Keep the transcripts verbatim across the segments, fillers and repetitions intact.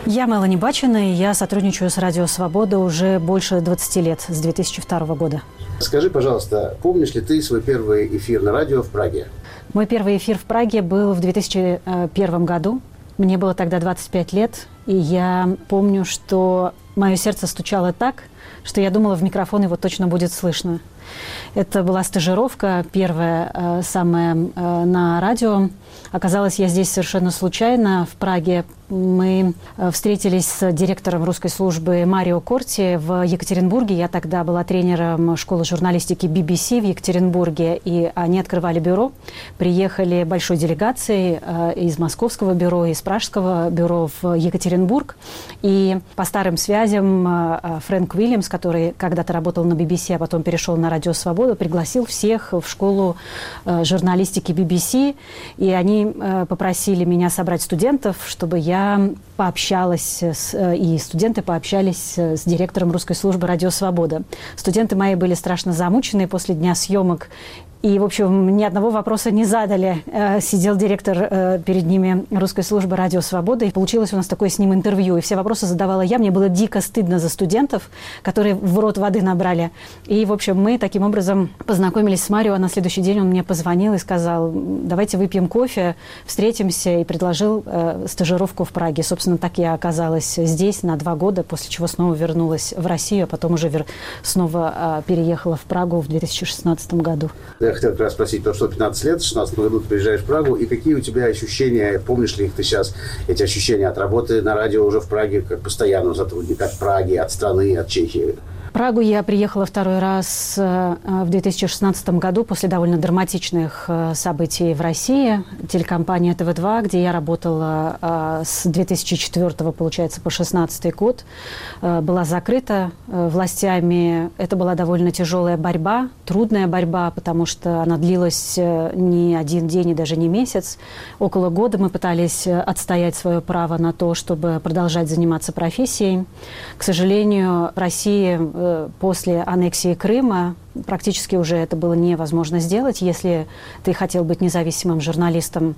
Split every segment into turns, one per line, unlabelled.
Я Мелани Бачина, и я сотрудничаю с Радио Свобода уже больше двадцати лет, с две тысячи второго года.
Скажи, пожалуйста, помнишь ли ты свой первый эфир на радио в Праге?
Мой первый эфир в Праге был в две тысячи первом году. Мне было тогда двадцать пять лет, и я помню, что мое сердце стучало так, что я думала, в микрофон его точно будет слышно. Это была стажировка, первая, самая на радио. Оказалось, я здесь совершенно случайно, в Праге. Мы встретились с директором русской службы Марио Корти в Екатеринбурге. Я тогда была тренером школы журналистики би би си в Екатеринбурге, и они открывали бюро. Приехали большой делегацией из московского бюро, из пражского бюро в Екатеринбург. И по старым связям Фрэнк Уильямс, который когда-то работал на би би си, а потом перешел на Радио Свобода, пригласил всех в школу журналистики би би си. И они попросили меня собрать студентов, чтобы я пообщалась, с, и студенты пообщались с директором русской службы «Радио Свобода». Студенты мои были страшно замучены после дня съемок. И, в общем, ни одного вопроса не задали. Сидел директор перед ними русской службы «Радио Свобода», и получилось у нас такое с ним интервью. И все вопросы задавала я. Мне было дико стыдно за студентов, которые в рот воды набрали. И, в общем, мы таким образом познакомились с Марио. А на следующий день он мне позвонил и сказал: давайте выпьем кофе, встретимся, и предложил э, стажировку в Праге. Собственно, так я оказалась здесь на два года, после чего снова вернулась в Россию, а потом уже вер... снова э, переехала в Прагу в две тысячи шестнадцатом году.
Я хотел как раз спросить, то, что пятнадцать лет, в шестнадцатом году ты приезжаешь в Прагу, и какие у тебя ощущения, помнишь ли их ты сейчас, эти ощущения от работы на радио уже в Праге, как постоянного сотрудника от Праги, от страны, от Чехии?
В Прагу я приехала второй раз в две тысячи шестнадцатом году после довольно драматичных событий в России. Телекомпания тэ вэ два, где я работала с две тысячи четвёртого, получается, по шестнадцатый год, была закрыта властями. Это была довольно тяжелая борьба, трудная борьба, потому что она длилась не один день и даже не месяц. Около года мы пытались отстоять свое право на то, чтобы продолжать заниматься профессией. К сожалению, в России после аннексии Крыма практически уже это было невозможно сделать, если ты хотел быть независимым журналистом.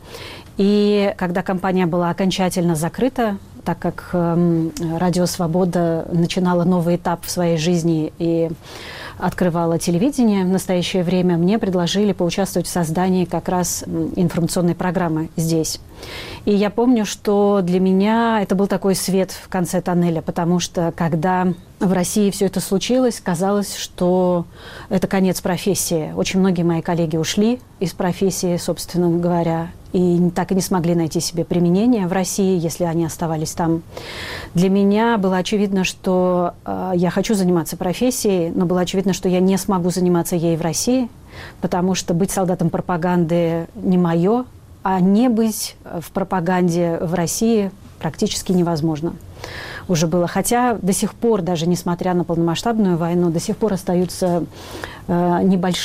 И когда компания была окончательно закрыта, так как э, Радио Свобода начинала новый этап в своей жизни и открывала телевидение в настоящее время, мне предложили поучаствовать в создании как раз информационной программы здесь. И я помню, что для меня это был такой свет в конце тоннеля, потому что когда в России все это случилось, казалось, что это конец профессии. Очень многие мои коллеги ушли из профессии, собственно говоря, и так и не смогли найти себе применение в России, если они оставались там. Для меня было очевидно, что э, я хочу заниматься профессией, но было очевидно, что я не смогу заниматься ей в России, потому что быть солдатом пропаганды не мое, а не быть в пропаганде в России практически невозможно уже было. Хотя до сих пор, даже несмотря на полномасштабную войну, до сих пор остаются э, небольшие